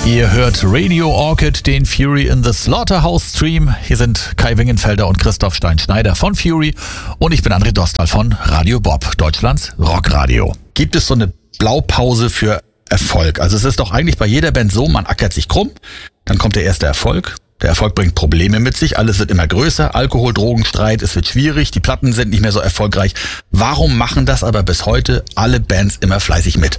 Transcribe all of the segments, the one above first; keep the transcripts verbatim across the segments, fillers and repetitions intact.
Ihr hört Radio Orchid, den Fury in the Slaughterhouse Stream. Hier sind Kai Wingenfelder und Christoph Stein-Schneider von Fury und ich bin André Dostal von Radio Bob, Deutschlands Rockradio. Gibt es so eine Blaupause für Erfolg? Also es ist doch eigentlich bei jeder Band so, man ackert sich krumm, dann kommt der erste Erfolg. Der Erfolg bringt Probleme mit sich, alles wird immer größer, Alkohol, Drogenstreit, es wird schwierig, die Platten sind nicht mehr so erfolgreich. Warum machen das aber bis heute alle Bands immer fleißig mit?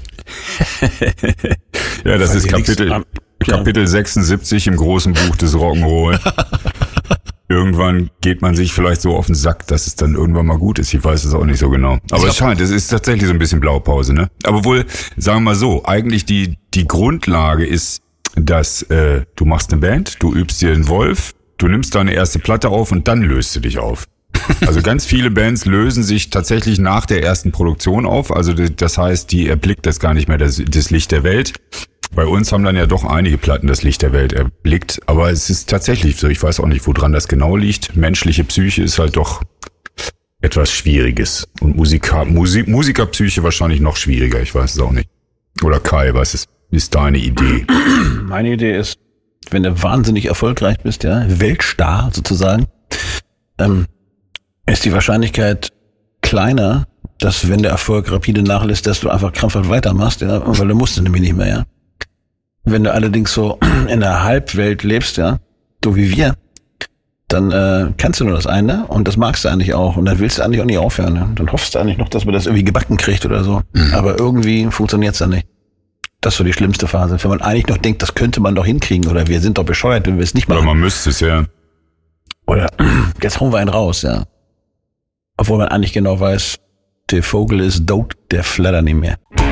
Ja, das ist Kapitel, Kapitel sechsundsiebzig im großen Buch des Rock'n'Roll. Irgendwann geht man sich vielleicht so auf den Sack, dass es dann irgendwann mal gut ist. Ich weiß es auch nicht so genau. Aber es scheint, es ist tatsächlich so ein bisschen Blaupause, ne? Aber wohl, sagen wir mal so, eigentlich die, die Grundlage ist, dass äh, du machst eine Band, du übst dir einen Wolf, du nimmst deine erste Platte auf und dann löst du dich auf. Also ganz viele Bands lösen sich tatsächlich nach der ersten Produktion auf. Also das heißt, die erblickt das gar nicht mehr, das, das Licht der Welt. Bei uns haben dann ja doch einige Platten das Licht der Welt erblickt. Aber es ist tatsächlich so, ich weiß auch nicht, woran das genau liegt. Menschliche Psyche ist halt doch etwas Schwieriges. Und Musiker, Musik, Musikerpsyche wahrscheinlich noch schwieriger, ich weiß es auch nicht. Oder Kai, was ist, ist deine Idee? Meine Idee ist, wenn du wahnsinnig erfolgreich bist, ja, Weltstar sozusagen, ähm, ist die Wahrscheinlichkeit kleiner, dass wenn der Erfolg rapide nachlässt, dass du einfach krampfhaft weitermachst, ja, weil du musst nämlich nicht mehr, ja. Wenn du allerdings so in der Halbwelt lebst, ja, so wie wir, dann äh, kannst du nur das eine und das magst du eigentlich auch und dann willst du eigentlich auch nicht aufhören, ja. Dann hoffst du eigentlich noch, dass man das irgendwie gebacken kriegt oder so, mhm. aber irgendwie funktioniert's dann nicht. Das ist so die schlimmste Phase, wenn man eigentlich noch denkt, das könnte man doch hinkriegen oder wir sind doch bescheuert, wenn wir es nicht machen. Oder man müsste es, ja. Oder jetzt hauen wir einen raus, ja. Obwohl man eigentlich genau weiß, der Vogel ist tot, der flattert nicht mehr.